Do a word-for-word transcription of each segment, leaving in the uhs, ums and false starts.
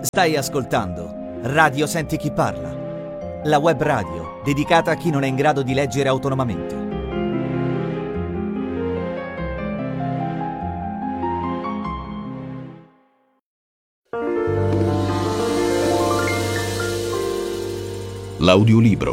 Stai ascoltando Radio Senti Chi Parla, la web radio dedicata a chi non è in grado di leggere autonomamente. L'audiolibro.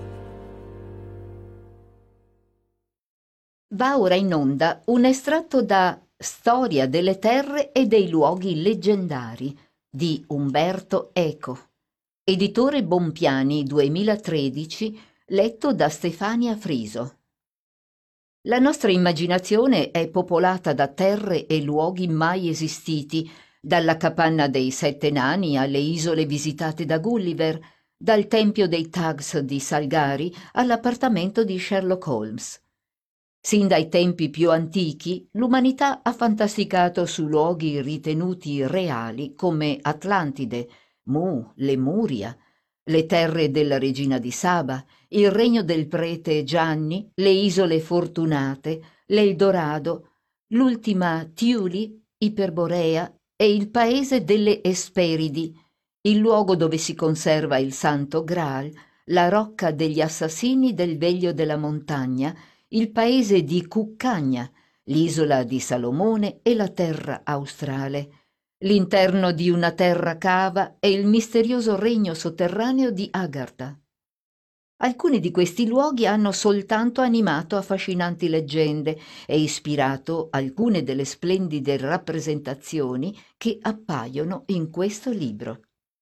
Va ora in onda un estratto da Storia delle terre e dei luoghi leggendari di Umberto Eco, editore Bompiani duemilatredici, letto da Stefania Friso. La nostra immaginazione è popolata da terre e luoghi mai esistiti, dalla capanna dei sette nani alle isole visitate da Gulliver, dal tempio dei Tugs di Salgari all'appartamento di Sherlock Holmes. Sin dai tempi più antichi, l'umanità ha fantasticato su luoghi ritenuti reali come Atlantide, Mu, Lemuria, le terre della regina di Saba, il regno del prete Gianni, le isole fortunate, l'Eldorado, l'ultima Thiuli, Iperborea e il paese delle Esperidi, il luogo dove si conserva il Santo Graal, la rocca degli assassini del Veglio della Montagna, il paese di Cuccagna, l'isola di Salomone e la terra australe, l'interno di una terra cava e il misterioso regno sotterraneo di Agartha. Alcuni di questi luoghi hanno soltanto animato affascinanti leggende e ispirato alcune delle splendide rappresentazioni che appaiono in questo libro.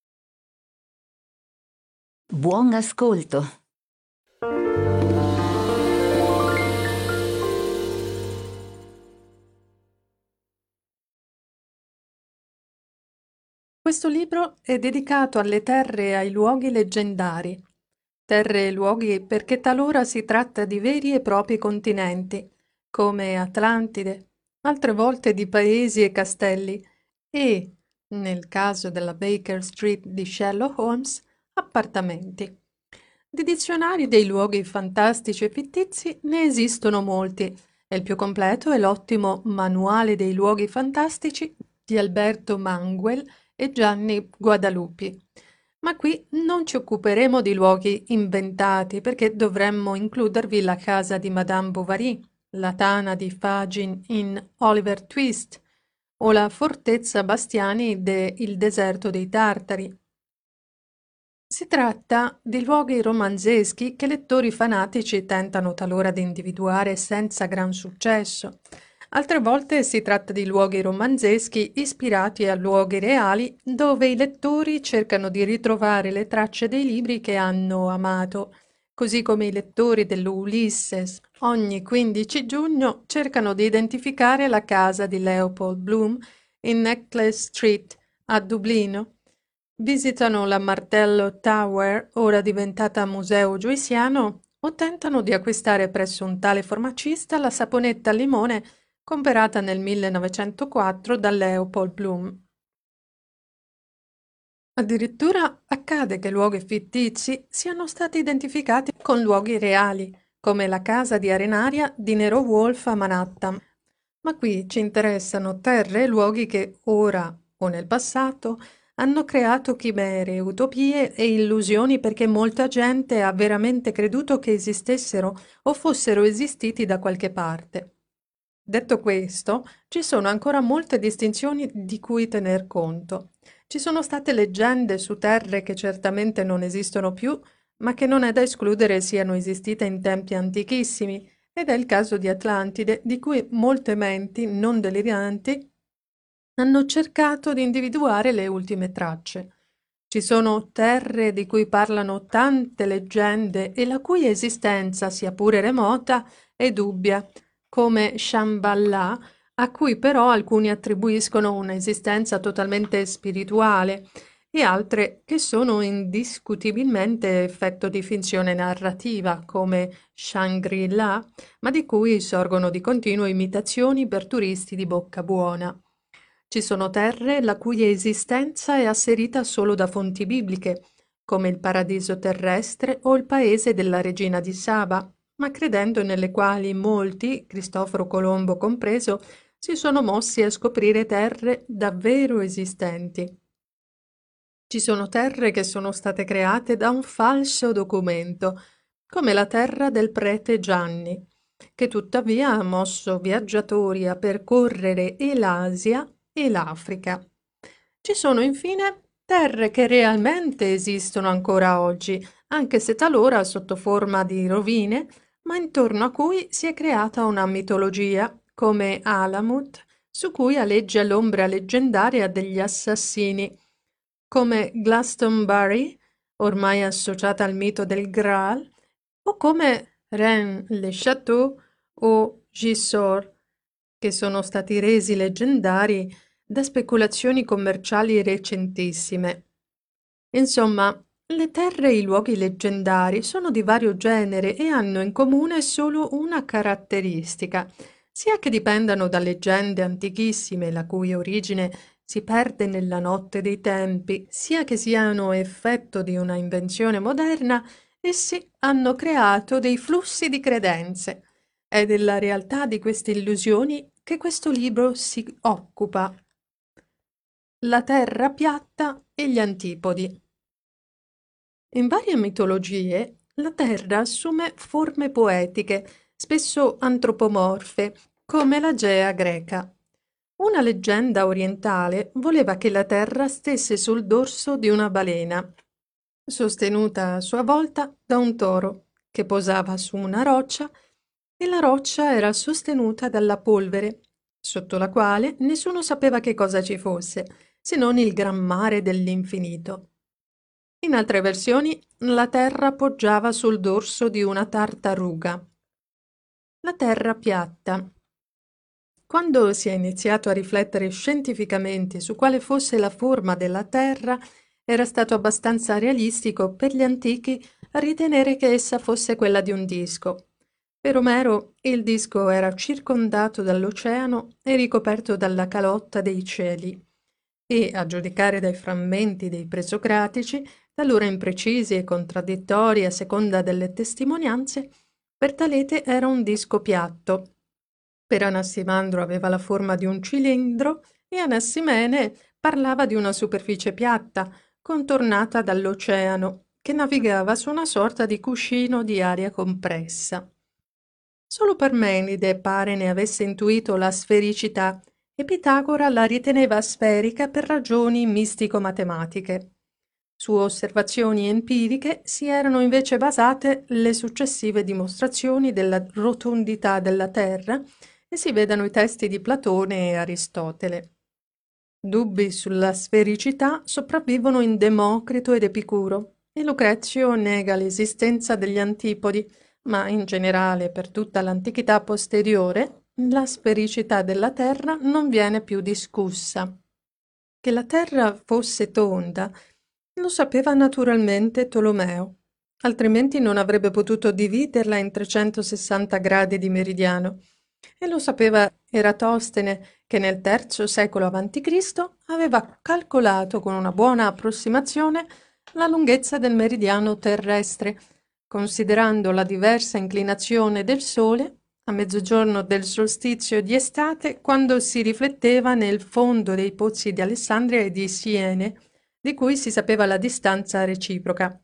Buon ascolto! Questo libro è dedicato alle terre e ai luoghi leggendari. Terre e luoghi perché talora si tratta di veri e propri continenti, come Atlantide, altre volte di paesi e castelli, e, nel caso della Baker Street di Sherlock Holmes, appartamenti. Di dizionari dei luoghi fantastici e fittizi ne esistono molti, e il più completo è l'ottimo Manuale dei luoghi fantastici di Alberto Manguel e Gianni Guadalupi. Ma qui non ci occuperemo di luoghi inventati, perché dovremmo includervi la casa di Madame Bovary, la tana di Fagin in Oliver Twist, o la fortezza Bastiani de Il deserto dei Tartari. Si tratta di luoghi romanzeschi che lettori fanatici tentano talora di individuare senza gran successo. Altre volte si tratta di luoghi romanzeschi ispirati a luoghi reali dove i lettori cercano di ritrovare le tracce dei libri che hanno amato, così come i lettori dell'Ulysses ogni quindici giugno cercano di identificare la casa di Leopold Bloom in Necklace Street a Dublino. Visitano la Martello Tower, ora diventata museo joyciano, o tentano di acquistare presso un tale farmacista la saponetta al limone comperata nel millenovecentoquattro da Leopold Bloom. Addirittura accade che luoghi fittizi siano stati identificati con luoghi reali, come la casa di arenaria di Nero Wolfe a Manhattan. Ma qui ci interessano terre e luoghi che ora o nel passato hanno creato chimere, utopie e illusioni perché molta gente ha veramente creduto che esistessero o fossero esistiti da qualche parte. Detto questo, ci sono ancora molte distinzioni di cui tener conto. Ci sono state leggende su terre che certamente non esistono più, ma che non è da escludere siano esistite in tempi antichissimi, ed è il caso di Atlantide, di cui molte menti non deliranti hanno cercato di individuare le ultime tracce. Ci sono terre di cui parlano tante leggende e la cui esistenza, sia pure remota, è dubbia, come Shambhala, a cui però alcuni attribuiscono un'esistenza totalmente spirituale, e altre che sono indiscutibilmente effetto di finzione narrativa, come Shangri-La, ma di cui sorgono di continuo imitazioni per turisti di bocca buona. Ci sono terre la cui esistenza è asserita solo da fonti bibliche, come il paradiso terrestre o il paese della regina di Saba, ma credendo nelle quali molti, Cristoforo Colombo compreso, si sono mossi a scoprire terre davvero esistenti. Ci sono terre che sono state create da un falso documento, come la terra del prete Gianni, che tuttavia ha mosso viaggiatori a percorrere e l'Asia e l'Africa. Ci sono infine terre che realmente esistono ancora oggi, anche se talora sotto forma di rovine, ma intorno a cui si è creata una mitologia, come Alamut, su cui aleggia l'ombra leggendaria degli assassini, come Glastonbury, ormai associata al mito del Graal, o come Rennes-le-Château o Gisors, che sono stati resi leggendari da speculazioni commerciali recentissime. Insomma, le terre e i luoghi leggendari sono di vario genere e hanno in comune solo una caratteristica, sia che dipendano da leggende antichissime la cui origine si perde nella notte dei tempi, sia che siano effetto di una invenzione moderna, essi hanno creato dei flussi di credenze. È della realtà di queste illusioni che questo libro si occupa. La terra piatta e gli antipodi. In varie mitologie la terra assume forme poetiche, spesso antropomorfe, come la Gea greca. Una leggenda orientale voleva che la terra stesse sul dorso di una balena, sostenuta a sua volta da un toro, che posava su una roccia, e la roccia era sostenuta dalla polvere, sotto la quale nessuno sapeva che cosa ci fosse, se non il gran mare dell'infinito. In altre versioni, la terra poggiava sul dorso di una tartaruga. La terra piatta. Quando si è iniziato a riflettere scientificamente su quale fosse la forma della terra, era stato abbastanza realistico per gli antichi ritenere che essa fosse quella di un disco. Per Omero il disco era circondato dall'oceano e ricoperto dalla calotta dei cieli. E, a giudicare dai frammenti dei presocratici, talora imprecisi e contraddittori a seconda delle testimonianze, per Talete era un disco piatto. Per Anassimandro aveva la forma di un cilindro e Anassimene parlava di una superficie piatta, contornata dall'oceano, che navigava su una sorta di cuscino di aria compressa. Solo Parmenide pare ne avesse intuito la sfericità e Pitagora la riteneva sferica per ragioni mistico-matematiche. Su osservazioni empiriche si erano invece basate le successive dimostrazioni della rotondità della Terra e si vedano i testi di Platone e Aristotele. Dubbi sulla sfericità sopravvivono in Democrito ed Epicuro, e Lucrezio nega l'esistenza degli antipodi, ma in generale per tutta l'antichità posteriore la sfericità della Terra non viene più discussa. Che la Terra fosse tonda lo sapeva naturalmente Tolomeo, altrimenti non avrebbe potuto dividerla in trecentosessanta gradi di meridiano, e lo sapeva Eratostene, che nel terzo secolo avanti Cristo aveva calcolato con una buona approssimazione la lunghezza del meridiano terrestre, considerando la diversa inclinazione del Sole a mezzogiorno del solstizio di estate, quando si rifletteva nel fondo dei pozzi di Alessandria e di Siene, di cui si sapeva la distanza reciproca.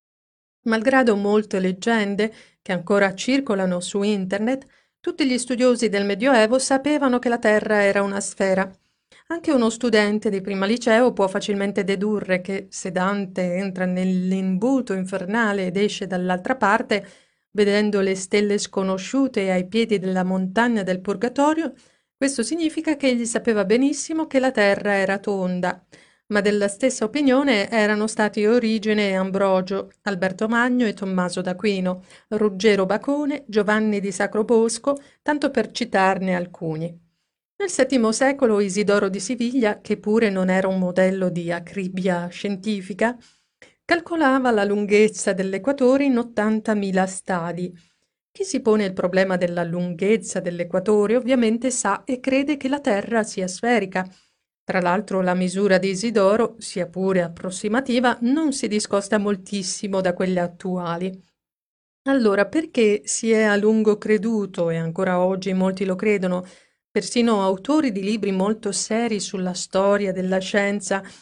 Malgrado molte leggende che ancora circolano su internet, tutti gli studiosi del Medioevo sapevano che la Terra era una sfera. Anche uno studente di prima liceo può facilmente dedurre che se Dante entra nell'imbuto infernale ed esce dall'altra parte, vedendo le stelle sconosciute ai piedi della montagna del Purgatorio, questo significa che egli sapeva benissimo che la Terra era tonda, ma della stessa opinione erano stati Origene e Ambrogio, Alberto Magno e Tommaso d'Aquino, Ruggero Bacone, Giovanni di Sacrobosco, tanto per citarne alcuni. Nel settimo secolo Isidoro di Siviglia, che pure non era un modello di acribia scientifica, calcolava la lunghezza dell'equatore in ottantamila stadi. Chi si pone il problema della lunghezza dell'equatore ovviamente sa e crede che la Terra sia sferica. Tra l'altro la misura di Isidoro, sia pure approssimativa, non si discosta moltissimo da quelle attuali. Allora, perché si è a lungo creduto, e ancora oggi molti lo credono, persino autori di libri molto seri sulla storia della scienza,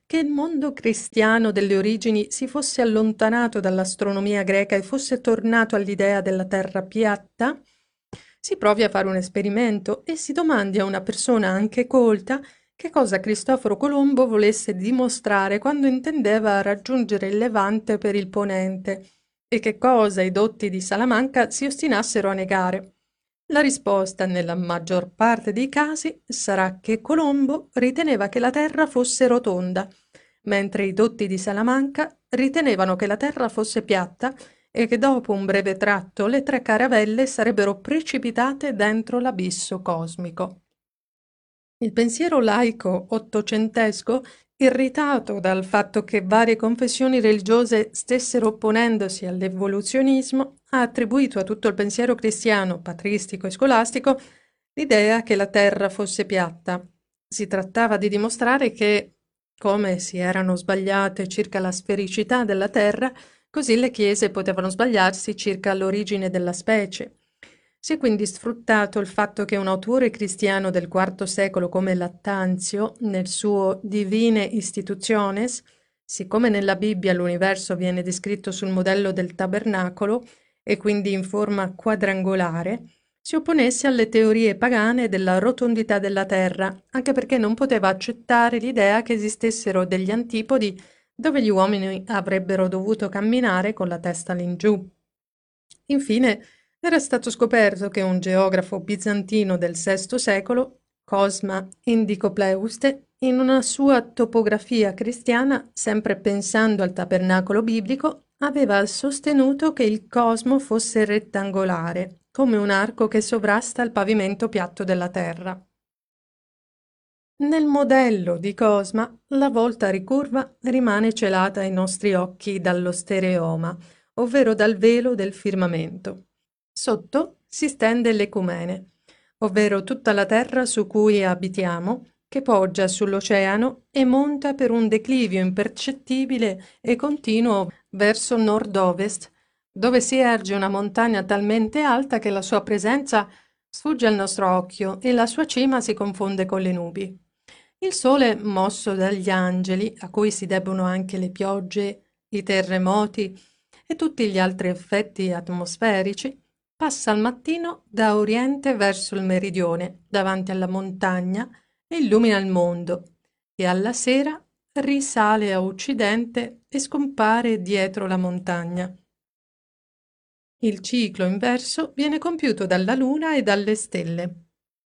che il mondo cristiano delle origini si fosse allontanato dall'astronomia greca e fosse tornato all'idea della terra piatta, si provi a fare un esperimento e si domandi a una persona anche colta che cosa Cristoforo Colombo volesse dimostrare quando intendeva raggiungere il Levante per il Ponente e che cosa i dotti di Salamanca si ostinassero a negare. La risposta, nella maggior parte dei casi, sarà che Colombo riteneva che la terra fosse rotonda, mentre i dotti di Salamanca ritenevano che la terra fosse piatta e che dopo un breve tratto le tre caravelle sarebbero precipitate dentro l'abisso cosmico. Il pensiero laico ottocentesco, irritato dal fatto che varie confessioni religiose stessero opponendosi all'evoluzionismo, ha attribuito a tutto il pensiero cristiano, patristico e scolastico, l'idea che la terra fosse piatta. Si trattava di dimostrare che, come si erano sbagliate circa la sfericità della terra, così le chiese potevano sbagliarsi circa l'origine della specie. Si è quindi sfruttato il fatto che un autore cristiano del quarto secolo come Lattanzio, nel suo Divine Institutiones, siccome nella Bibbia l'universo viene descritto sul modello del tabernacolo e quindi in forma quadrangolare, si opponesse alle teorie pagane della rotondità della terra, anche perché non poteva accettare l'idea che esistessero degli antipodi dove gli uomini avrebbero dovuto camminare con la testa all'ingiù. Infine, era stato scoperto che un geografo bizantino del sesto secolo, Cosma Indicopleuste, in una sua topografia cristiana, sempre pensando al tabernacolo biblico, aveva sostenuto che il cosmo fosse rettangolare, come un arco che sovrasta il pavimento piatto della terra. Nel modello di Cosma, la volta ricurva rimane celata ai nostri occhi dallo stereoma, ovvero dal velo del firmamento. Sotto si stende l'ecumene, ovvero tutta la terra su cui abitiamo, che poggia sull'oceano e monta per un declivio impercettibile e continuo verso nord-ovest, dove si erge una montagna talmente alta che la sua presenza sfugge al nostro occhio e la sua cima si confonde con le nubi. Il sole, mosso dagli angeli, a cui si debbono anche le piogge, i terremoti e tutti gli altri effetti atmosferici, passa al mattino da oriente verso il meridione, davanti alla montagna, e illumina il mondo, e alla sera risale a occidente e scompare dietro la montagna. Il ciclo inverso viene compiuto dalla Luna e dalle stelle.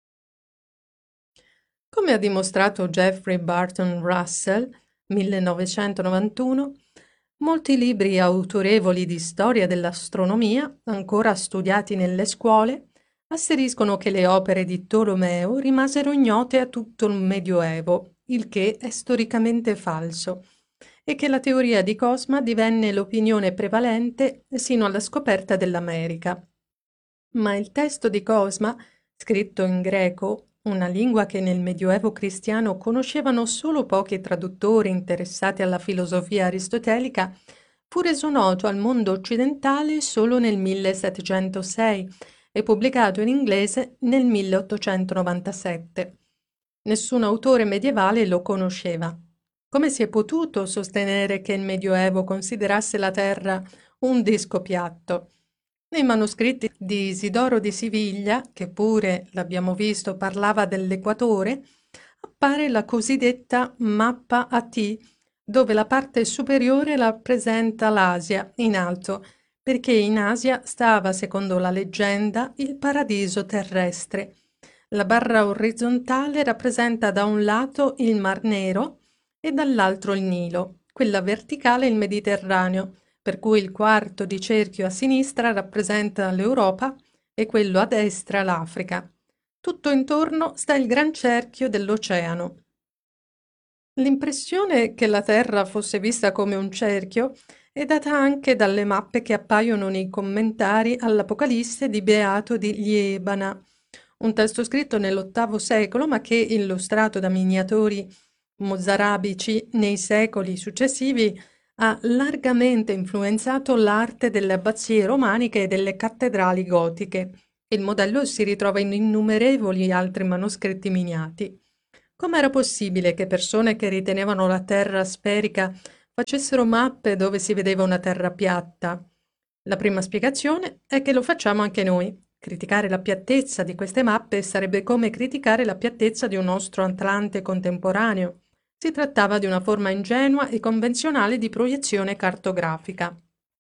Come ha dimostrato Jeffrey Barton Russell, millenovecentonovantuno, molti libri autorevoli di storia dell'astronomia, ancora studiati nelle scuole, asseriscono che le opere di Tolomeo rimasero ignote a tutto il Medioevo, il che è storicamente falso, e che la teoria di Cosma divenne l'opinione prevalente sino alla scoperta dell'America. Ma il testo di Cosma, scritto in greco, una lingua che nel Medioevo cristiano conoscevano solo pochi traduttori interessati alla filosofia aristotelica, fu reso noto al mondo occidentale solo nel millesettecentosei e pubblicato in inglese nel milleottocentonovantasette. Nessun autore medievale lo conosceva. Come si è potuto sostenere che il Medioevo considerasse la Terra un disco piatto? Nei manoscritti di Isidoro di Siviglia, che pure, l'abbiamo visto, parlava dell'equatore, appare la cosiddetta mappa a T, dove la parte superiore rappresenta l'Asia in alto, perché in Asia stava, secondo la leggenda, il paradiso terrestre. La barra orizzontale rappresenta da un lato il Mar Nero e dall'altro il Nilo, quella verticale il Mediterraneo, per cui il quarto di cerchio a sinistra rappresenta l'Europa e quello a destra l'Africa. Tutto intorno sta il gran cerchio dell'oceano. L'impressione che la Terra fosse vista come un cerchio è data anche dalle mappe che appaiono nei commentari all'Apocalisse di Beato di Liebana, un testo scritto nell'ottavo secolo ma che, illustrato da miniatori mozarabici nei secoli successivi, ha largamente influenzato l'arte delle abbazie romaniche e delle cattedrali gotiche. Il modello si ritrova in innumerevoli altri manoscritti miniati. Com'era possibile che persone che ritenevano la Terra sferica facessero mappe dove si vedeva una Terra piatta? La prima spiegazione è che lo facciamo anche noi. Criticare la piattezza di queste mappe sarebbe come criticare la piattezza di un nostro Atlante contemporaneo. Si trattava di una forma ingenua e convenzionale di proiezione cartografica.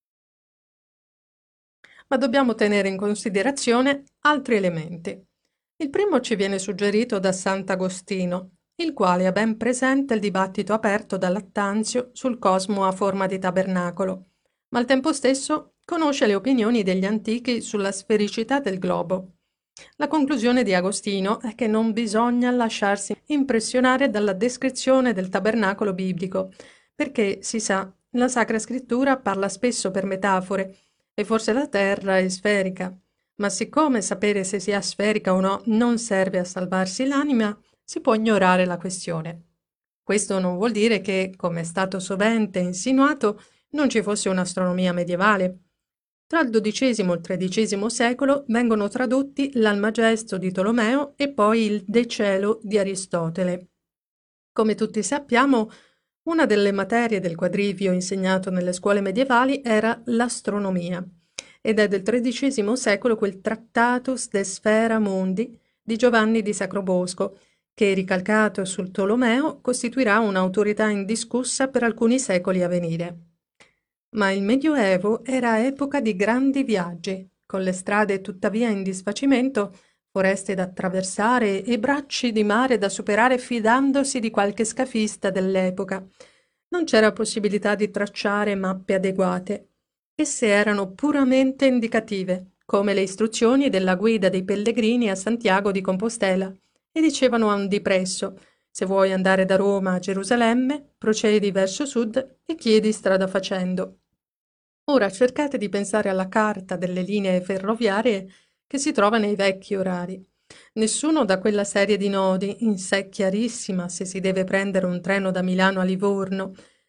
Ma dobbiamo tenere in considerazione altri elementi. Il primo ci viene suggerito da Sant'Agostino, il quale ha ben presente il dibattito aperto da Lattanzio sul cosmo a forma di tabernacolo, ma al tempo stesso conosce le opinioni degli antichi sulla sfericità del globo. La conclusione di Agostino è che non bisogna lasciarsi impressionare dalla descrizione del tabernacolo biblico, perché, si sa, la Sacra Scrittura parla spesso per metafore, e forse la terra è sferica. Ma siccome sapere se sia sferica o no non serve a salvarsi l'anima, si può ignorare la questione. Questo non vuol dire che, come è stato sovente insinuato, non ci fosse un'astronomia medievale. Tra il dodicesimo e il tredicesimo secolo vengono tradotti l'Almagesto di Tolomeo e poi il De Cielo di Aristotele. Come tutti sappiamo, una delle materie del quadrivio insegnato nelle scuole medievali era l'astronomia, ed è del tredicesimo secolo quel Tractatus de Sphera Mundi di Giovanni di Sacrobosco, che, ricalcato sul Tolomeo, costituirà un'autorità indiscussa per alcuni secoli a venire. Ma il Medioevo era epoca di grandi viaggi, con le strade tuttavia in disfacimento, foreste da attraversare e bracci di mare da superare fidandosi di qualche scafista dell'epoca. Non c'era possibilità di tracciare mappe adeguate. Esse erano puramente indicative, come le istruzioni della guida dei pellegrini a Santiago di Compostela, e dicevano a un dipresso: se vuoi andare da Roma a Gerusalemme, procedi verso sud e chiedi strada facendo. Ora cercate di pensare alla carta delle linee ferroviarie che si trova nei vecchi orari. Nessuno da quella serie di nodi, in sé chiarissima se si deve prendere un treno da Milano a Livorno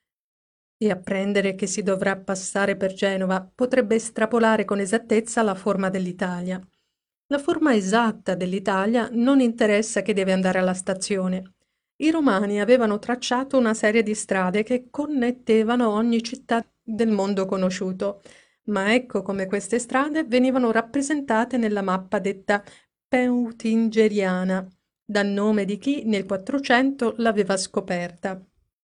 e apprendere che si dovrà passare per Genova, potrebbe estrapolare con esattezza la forma dell'Italia. La forma esatta dell'Italia non interessa che deve andare alla stazione. I romani avevano tracciato una serie di strade che connettevano ogni città del mondo conosciuto, ma ecco come queste strade venivano rappresentate nella mappa detta Peutingeriana, dal nome di chi nel Quattrocento l'aveva scoperta.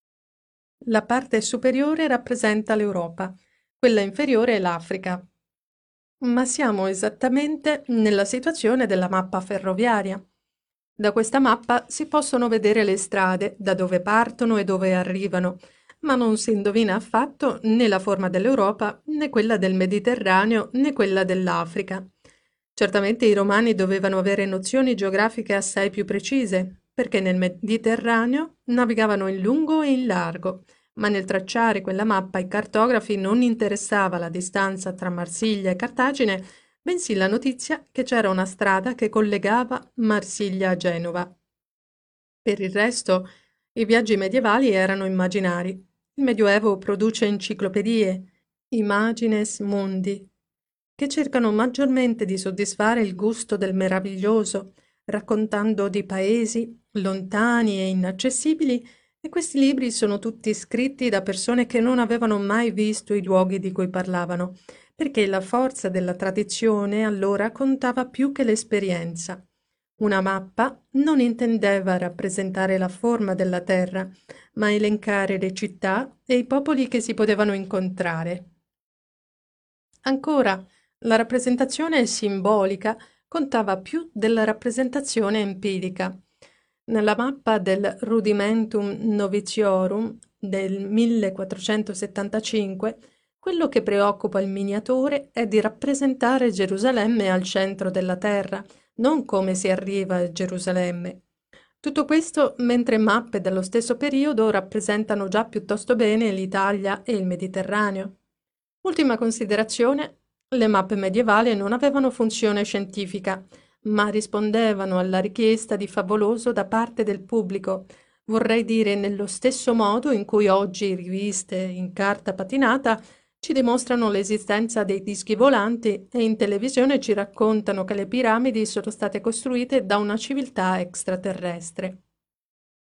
La parte superiore rappresenta l'Europa, quella inferiore è l'Africa. Ma siamo esattamente nella situazione della mappa ferroviaria. Da questa mappa si possono vedere le strade, da dove partono e dove arrivano, ma non si indovina affatto né la forma dell'Europa, né quella del Mediterraneo, né quella dell'Africa. Certamente i romani dovevano avere nozioni geografiche assai più precise, perché nel Mediterraneo navigavano in lungo e in largo, ma nel tracciare quella mappa ai cartografi non interessava la distanza tra Marsiglia e Cartagine, bensì la notizia che c'era una strada che collegava Marsiglia a Genova. Per il resto, i viaggi medievali erano immaginari. Il Medioevo produce enciclopedie, imagines mundi, che cercano maggiormente di soddisfare il gusto del meraviglioso, raccontando di paesi lontani e inaccessibili, e questi libri sono tutti scritti da persone che non avevano mai visto i luoghi di cui parlavano, perché la forza della tradizione allora contava più che l'esperienza. Una mappa non intendeva rappresentare la forma della terra, ma elencare le città e i popoli che si potevano incontrare. Ancora, la rappresentazione simbolica contava più della rappresentazione empirica. Nella mappa del Rudimentum Noviciorum del millequattrocentosettantacinque, quello che preoccupa il miniatore è di rappresentare Gerusalemme al centro della terra, non come si arriva a Gerusalemme. Tutto questo mentre mappe dello stesso periodo rappresentano già piuttosto bene l'Italia e il Mediterraneo. Ultima considerazione: le mappe medievali non avevano funzione scientifica, ma rispondevano alla richiesta di favoloso da parte del pubblico, vorrei dire nello stesso modo in cui oggi riviste in carta patinata ci dimostrano l'esistenza dei dischi volanti e in televisione ci raccontano che le piramidi sono state costruite da una civiltà extraterrestre.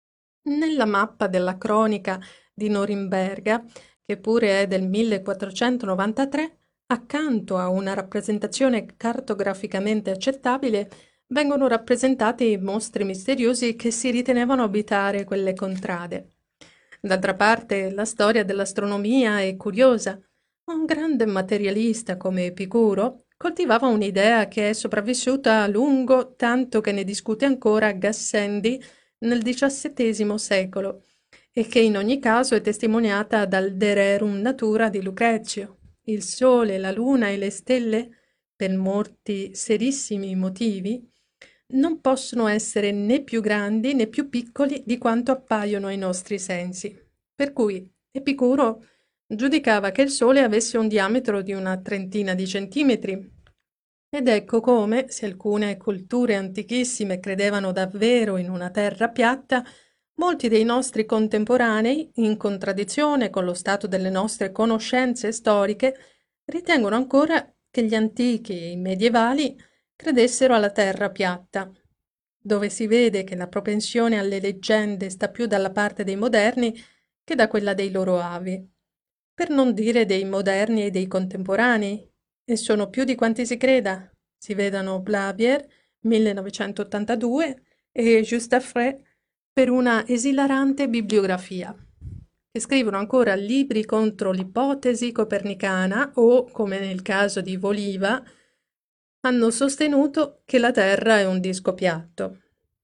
Nella mappa della cronica di Norimberga, che pure è del millequattrocentonovantatré, accanto a una rappresentazione cartograficamente accettabile, vengono rappresentati mostri misteriosi che si ritenevano abitare quelle contrade. D'altra parte, la storia dell'astronomia è curiosa. Un grande materialista come Epicuro coltivava un'idea che è sopravvissuta a lungo, tanto che ne discute ancora Gassendi nel diciassettesimo secolo e che in ogni caso è testimoniata dal De Rerum Natura di Lucrezio. Il sole, la luna e le stelle, per molti serissimi motivi, non possono essere né più grandi né più piccoli di quanto appaiono ai nostri sensi. Per cui Epicuro giudicava che il Sole avesse un diametro di una trentina di centimetri. Ed ecco come, se alcune culture antichissime credevano davvero in una terra piatta, molti dei nostri contemporanei, in contraddizione con lo stato delle nostre conoscenze storiche, ritengono ancora che gli antichi e i medievali credessero alla terra piatta, dove si vede che la propensione alle leggende sta più dalla parte dei moderni che da quella dei loro avi, per non dire dei moderni e dei contemporanei, e sono più di quanti si creda. Si vedano Blavier, millenovecentottantadue, e Justafré per una esilarante bibliografia, che scrivono ancora libri contro l'ipotesi copernicana o, come nel caso di Voliva, hanno sostenuto che la Terra è un disco piatto.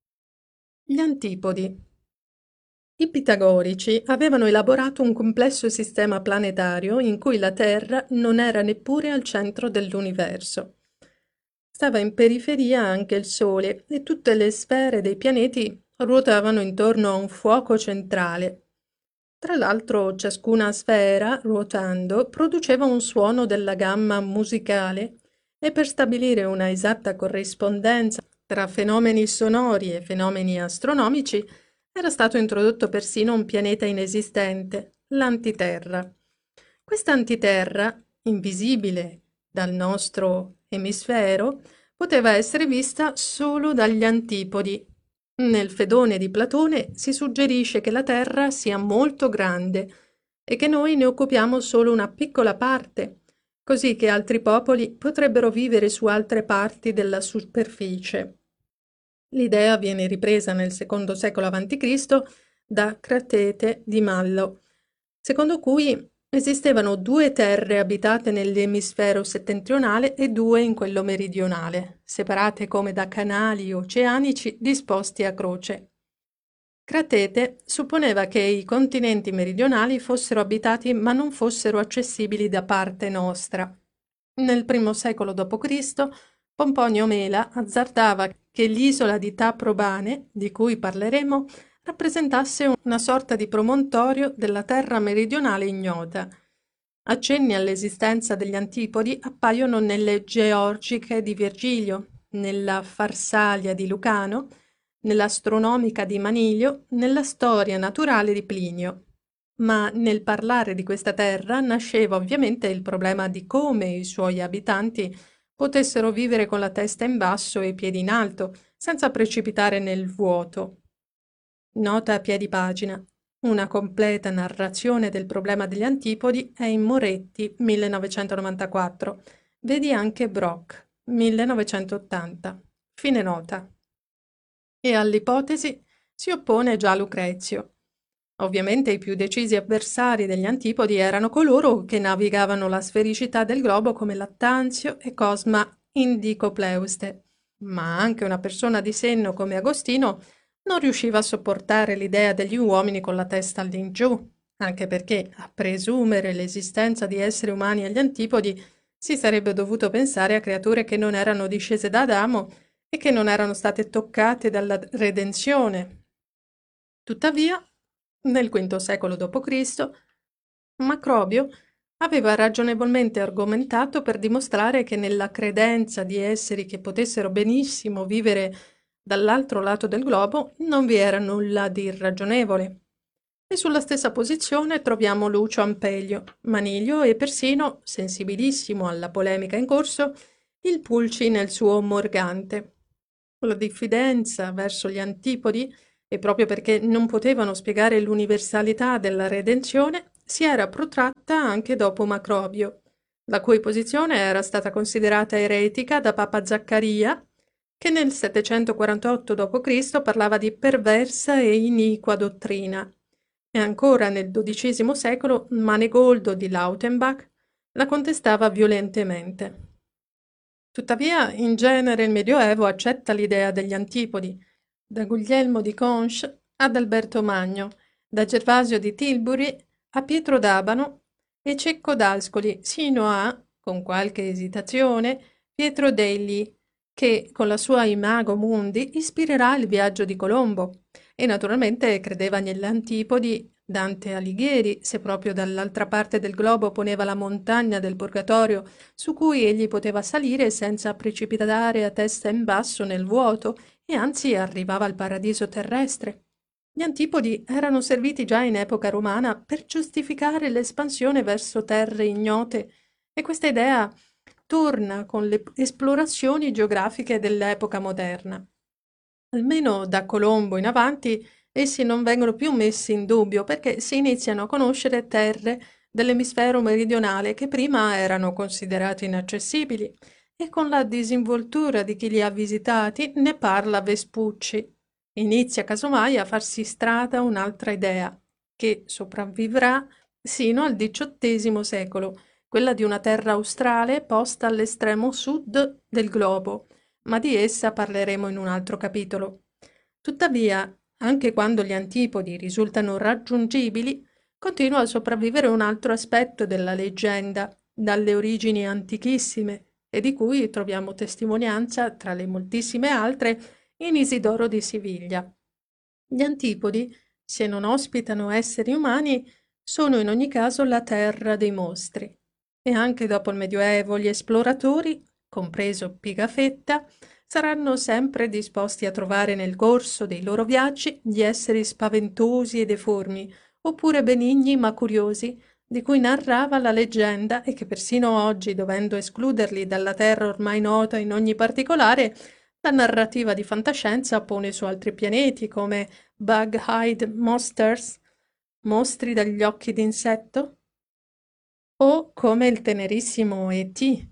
Gli antipodi. I pitagorici avevano elaborato un complesso sistema planetario in cui la Terra non era neppure al centro dell'universo. Stava in periferia anche il Sole e tutte le sfere dei pianeti ruotavano intorno a un fuoco centrale. Tra l'altro, ciascuna sfera, ruotando, produceva un suono della gamma musicale e per stabilire una esatta corrispondenza tra fenomeni sonori e fenomeni astronomici era stato introdotto persino un pianeta inesistente, l'antiterra. Questa antiterra, invisibile dal nostro emisfero, poteva essere vista solo dagli antipodi. Nel Fedone di Platone si suggerisce che la Terra sia molto grande e che noi ne occupiamo solo una piccola parte, così che altri popoli potrebbero vivere su altre parti della superficie. L'idea viene ripresa nel secondo secolo avanti Cristo da Cratete di Mallo, secondo cui esistevano due terre abitate nell'emisfero settentrionale e due in quello meridionale, separate come da canali oceanici disposti a croce. Cratete supponeva che i continenti meridionali fossero abitati ma non fossero accessibili da parte nostra. Nel primo secolo dopo Cristo, Pomponio Mela azzardava che l'isola di Taprobane, di cui parleremo, rappresentasse una sorta di promontorio della terra meridionale ignota. Accenni all'esistenza degli antipodi appaiono nelle Georgiche di Virgilio, nella Farsalia di Lucano, nell'Astronomica di Manilio, nella Storia naturale di Plinio. Ma nel parlare di questa terra nasceva ovviamente il problema di come i suoi abitanti potessero vivere con la testa in basso e i piedi in alto, senza precipitare nel vuoto. Nota a piedi pagina. Una completa narrazione del problema degli antipodi è in Moretti, millenovecentonovantaquattro. Vedi anche Brock, millenovecentottanta. Fine nota. E all'ipotesi si oppone già Lucrezio. Ovviamente i più decisi avversari degli antipodi erano coloro che navigavano la sfericità del globo come Lattanzio e Cosma Indicopleuste, ma anche una persona di senno come Agostino non riusciva a sopportare l'idea degli uomini con la testa all'ingiù, anche perché a presumere l'esistenza di esseri umani agli antipodi si sarebbe dovuto pensare a creature che non erano discese da Adamo e che non erano state toccate dalla redenzione. Tuttavia, nel quinto secolo dopo Cristo, Macrobio aveva ragionevolmente argomentato per dimostrare che nella credenza di esseri che potessero benissimo vivere dall'altro lato del globo non vi era nulla di irragionevole. E sulla stessa posizione troviamo Lucio Ampelio, Manilio e persino, sensibilissimo alla polemica in corso, il Pulci nel suo Morgante. La diffidenza verso gli antipodi e proprio perché non potevano spiegare l'universalità della redenzione, si era protratta anche dopo Macrobio, la cui posizione era stata considerata eretica da Papa Zaccaria, che nel settecentoquarantotto dopo Cristo parlava di perversa e iniqua dottrina, e ancora nel dodicesimo secolo Manegoldo di Lautenbach la contestava violentemente. Tuttavia, in genere il Medioevo accetta l'idea degli antipodi, da Guglielmo di Conches ad Alberto Magno, da Gervasio di Tilbury a Pietro d'Abano e Cecco d'Ascoli, sino a, con qualche esitazione, Pietro degli, che con la sua Imago Mundi ispirerà il viaggio di Colombo, e naturalmente credeva negli antipodi Dante Alighieri, se proprio dall'altra parte del globo poneva la montagna del Purgatorio su cui egli poteva salire senza precipitare a testa in basso nel vuoto e anzi arrivava al paradiso terrestre. Gli antipodi erano serviti già in epoca romana per giustificare l'espansione verso terre ignote e questa idea torna con le esplorazioni geografiche dell'epoca moderna. Almeno da Colombo in avanti essi non vengono più messi in dubbio perché si iniziano a conoscere terre dell'emisfero meridionale che prima erano considerate inaccessibili e con la disinvoltura di chi li ha visitati ne parla Vespucci. Inizia casomai a farsi strada un'altra idea, che sopravvivrà sino al diciottesimo secolo, quella di una terra australe posta all'estremo sud del globo, ma di essa parleremo in un altro capitolo. Tuttavia, anche quando gli antipodi risultano raggiungibili, continua a sopravvivere un altro aspetto della leggenda, dalle origini antichissime, e di cui troviamo testimonianza, tra le moltissime altre, in Isidoro di Siviglia. Gli antipodi, se non ospitano esseri umani, sono in ogni caso la terra dei mostri. E anche dopo il Medioevo gli esploratori, compreso Pigafetta, saranno sempre disposti a trovare nel corso dei loro viaggi gli esseri spaventosi e deformi, oppure benigni ma curiosi, di cui narrava la leggenda e che persino oggi, dovendo escluderli dalla terra ormai nota in ogni particolare, la narrativa di fantascienza pone su altri pianeti come Bug-eyed Monsters, mostri dagli occhi d'insetto, o come il tenerissimo E T,